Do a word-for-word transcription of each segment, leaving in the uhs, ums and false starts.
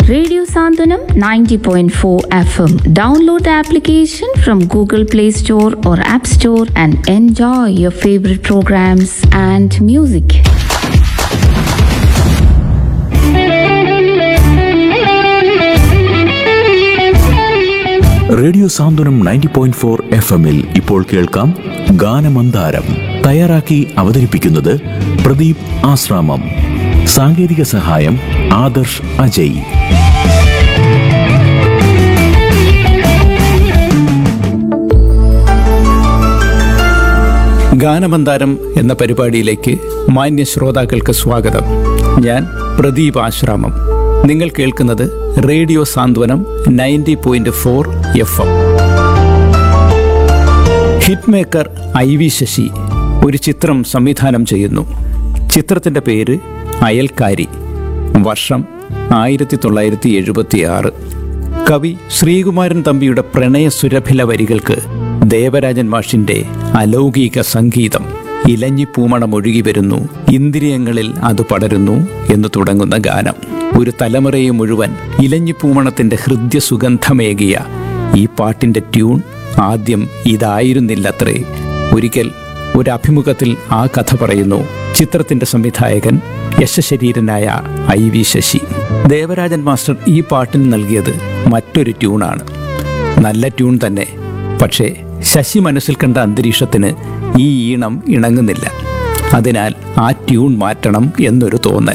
Radio Sandhanam ninety point four F M. Download the application from Google Play Store or App Store and enjoy your favorite programs and music. Radio Santhwanam ninety point four F എമ്മിൽ ഇപ്പോൾ കേൾക്കാം ഗാനമന്ദാരം. തയ്യാറാക്കി അവതരിപ്പിക്കുന്നത് പ്രദീപ് ആശ്രാമം. സാങ്കേതിക സഹായം ആദർശ് അജയ്. ഗാനമന്ദാരം എന്ന പരിപാടിയിലേക്ക് മാന്യ ശ്രോതാക്കൾക്ക് സ്വാഗതം. ഞാൻ പ്രദീപ് ആശ്രാമം. നിങ്ങൾ കേൾക്കുന്നത് radio Santhwanam ninety point four F M. Hit maker I V Sasi ഒരു ചിത്രം സംവിധാനം ചെയ്യുന്നു. ചിത്രത്തിൻ്റെ പേര് അയൽക്കാരി. വർഷം ആയിരത്തി തൊള്ളായിരത്തി എഴുപത്തി ആറ്. കവി ശ്രീകുമാരൻ തമ്പിയുടെ പ്രണയസുരഭില വരികൾക്ക് ദേവരാജൻ മാഷിൻ്റെ അലൗകിക സംഗീതം. ഇലഞ്ഞിപ്പൂമണം ഒഴുകി വരുന്നു, ഇന്ദ്രിയങ്ങളിൽ അത് പടരുന്നു എന്ന് തുടങ്ങുന്ന ഗാനം ഒരു തലമുറയെ മുഴുവൻ ഇലഞ്ഞിപ്പൂമണത്തിൻ്റെ ഹൃദ്യസുഗന്ധമേകിയ ഈ പാട്ടിൻ്റെ ട്യൂൺ ആദ്യം ഇതായിരുന്നില്ലത്രേ. ഒരിക്കൽ ഒരു അഭിമുഖത്തിൽ ആ കഥ പറയുന്നു ചിത്രത്തിൻ്റെ സംവിധായകൻ യശശരീരനായ I V Sasi. Devarajan master ഈ പാട്ടിന് നൽകിയത് മറ്റൊരു ട്യൂണാണ്. നല്ല ട്യൂൺ തന്നെ, പക്ഷേ ശശി മനസ്സിൽ കണ്ട അന്തരീക്ഷത്തിന് ഈ ഈണം ഇണങ്ങുന്നില്ല. അതിനാൽ ആ ട്യൂൺ മാറ്റണം എന്നൊരു തോന്നൽ.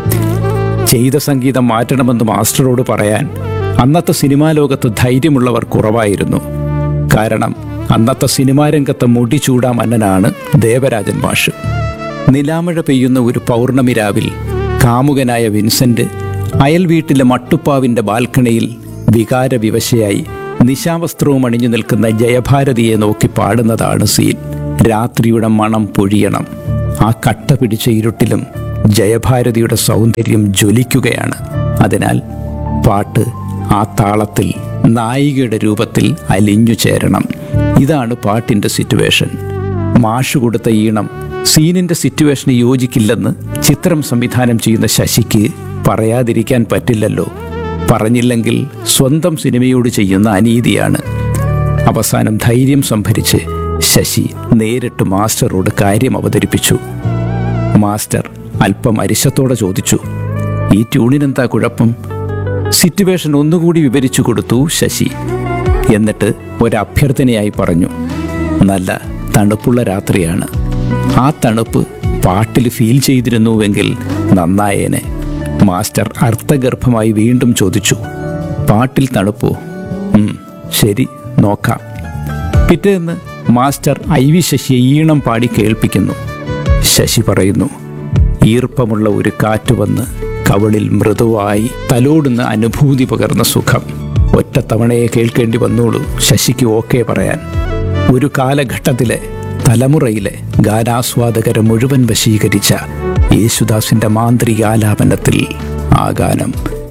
ചെയ്ത സംഗീതം മാറ്റണമെന്ന് മാസ്റ്ററോട് പറയാൻ അന്നത്തെ സിനിമാ ലോകത്ത് ധൈര്യമുള്ളവർ കുറവായിരുന്നു. കാരണം അന്നത്തെ സിനിമാ രംഗത്തെ മുടിചൂടാ മന്നനാണ് ദേവരാജൻ മാഷ്. നിലാമഴ പെയ്യുന്ന ഒരു പൗർണമി രാവിൽ കാമുകനായ വിൻസെന്റ് അയൽ വീട്ടിലെ മട്ടുപ്പാവിൻ്റെ ബാൽക്കണിയിൽ വികാരവിവശയായി നിശാവസ്ത്രവും അണിഞ്ഞു നിൽക്കുന്ന ജയഭാരതിയെ നോക്കി പാടുന്നതാണ് സീൻ. രാത്രിയുടെ മണം പൊഴിയണം. ആ കട്ട പിടിച്ച ഇരുട്ടിലും ജയഭാരതിയുടെ സൗന്ദര്യം ജ്വലിക്കുകയാണ്. അതിനാൽ പാട്ട് ആ താളത്തിൽ നായികയുടെ രൂപത്തിൽ അലിഞ്ഞു ചേരണം. ഇതാണ് പാട്ടിൻ്റെ സിറ്റുവേഷൻ. മാഷ് കൊടുത്ത ഈണം സീനിൻ്റെ സിറ്റുവേഷന് യോജിക്കില്ലെന്ന് ചിത്രം സംവിധാനം ചെയ്യുന്ന ശശിക്ക് പറയാതിരിക്കാൻ പറ്റില്ലല്ലോ. പറഞ്ഞില്ലെങ്കിൽ സ്വന്തം സിനിമയോട് ചെയ്യുന്ന അനീതിയാണ്. അവസാനം ധൈര്യം സംഭരിച്ച് ശശി നേരിട്ട് മാസ്റ്ററോട് കാര്യം അവതരിപ്പിച്ചു. മാസ്റ്റർ അല്പം അരിശത്തോടെ ചോദിച്ചു, ഈ ട്യൂണിനെന്താ കുഴപ്പം? സിറ്റുവേഷൻ ഒന്നുകൂടി വിവരിച്ചു കൊടുത്തു ശശി. എന്നിട്ട് ഒരഭ്യർത്ഥനയായി പറഞ്ഞു, നല്ല തണുപ്പുള്ള രാത്രിയാണ്. ആ തണുപ്പ് പാട്ടിൽ ഫീൽ ചെയ്തിരുന്നുവെങ്കിൽ നന്നായേനെ. മാസ്റ്റർ അർത്ഥഗർഭമായി വീണ്ടും ചോദിച്ചു, പാട്ടിൽ തണുപ്പോ? ശരി, നോക്കാം. പിറ്റേന്ന് മാസ്റ്റർ ഐ വി ശശിയെ ഈണം പാടി കേൾപ്പിക്കുന്നു. ശശി പറയുന്നു, ഈർപ്പമുള്ള ഒരു കാറ്റ് വന്ന് കവളിൽ മൃദുവായി തലോടുന്ന അനുഭൂതി പകർന്ന സുഖം. ഒറ്റത്തവണയെ കേൾക്കേണ്ടി വന്നോളൂ ശശിക്ക് ഓക്കെ പറയാൻ. ഒരു കാലഘട്ടത്തിലെ തലമുറയിലെ ഗാനാസ്വാദകരെ മുഴുവൻ വശീകരിച്ച യേശുദാസിൻ്റെ മാന്ത്രികാലാപനത്തിൽ ആ ഗാനം